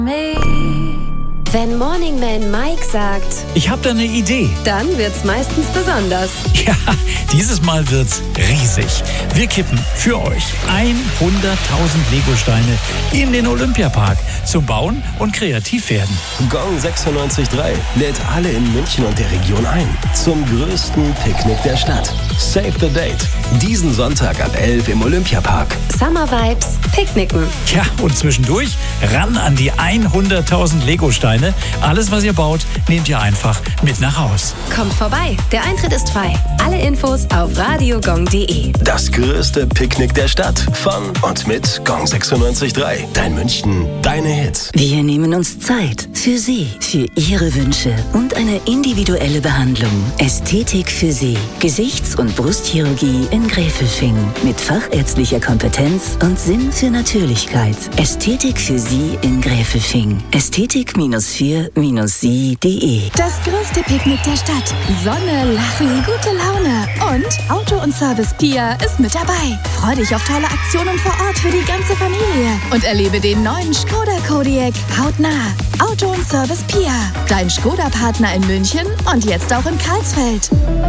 Wenn Morning Man Mike sagt, ich habe da eine Idee. Dann wird's meistens besonders. Ja, dieses Mal wird's riesig. Wir kippen für euch 100.000 Legosteine in den Olympiapark zum Bauen und kreativ werden. Gong 96.3 lädt alle in München und der Region ein zum größten Picknick der Stadt. Save the date. Diesen Sonntag ab 11 im Olympiapark. Summer Vibes, Picknicken. Ja, und zwischendurch ran an die 100.000 Legosteine. Alles, was ihr baut, nehmt ihr einfach mit nach Haus. Kommt vorbei, der Eintritt ist frei. Alle Infos auf radiogong.de. Das größte Picknick der Stadt von und mit Gong 96.3. Dein München, deine Hits. Wir nehmen uns Zeit für Sie, für Ihre Wünsche und eine individuelle Behandlung. Ästhetik für Sie. Gesichts- und Brustchirurgie in Gräfelfing. Mit fachärztlicher Kompetenz und Sinn für Natürlichkeit. Ästhetik für Sie in Gräfelfing. Ästhetik-4-sie.de. Das größte Picknick der Stadt. Sonne, Lachen, gute Laune. Und Auto und Service Pia ist mit dabei. Freu dich auf tolle Aktionen vor Ort für die ganze Familie. Und erlebe den neuen Skoda Kodiaq hautnah. Auto und Service Pia. Dein Skoda-Partner in München und jetzt auch in Karlsfeld.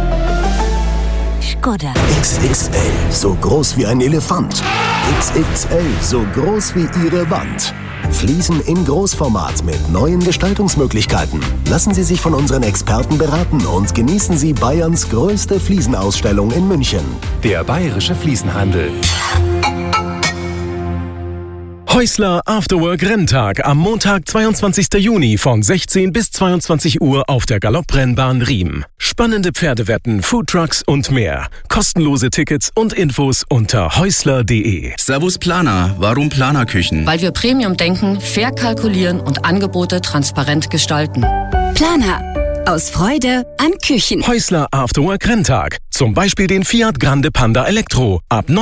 Skoda. XXL, so groß wie ein Elefant. XXL, so groß wie Ihre Wand. Fliesen in Großformat mit neuen Gestaltungsmöglichkeiten. Lassen Sie sich von unseren Experten beraten und genießen Sie Bayerns größte Fliesenausstellung in München. Der Bayerische Fliesenhandel. Häusler Afterwork Renntag am Montag, 22. Juni von 16 bis 22 Uhr auf der Galopprennbahn Riem. Spannende Pferdewetten, Foodtrucks und mehr. Kostenlose Tickets und Infos unter häusler.de. Servus Planer. Warum Planerküchen? Weil wir Premium denken, fair kalkulieren und Angebote transparent gestalten. Planer. Aus Freude an Küchen. Häusler Afterwork Renntag. Zum Beispiel den Fiat Grande Panda Elektro ab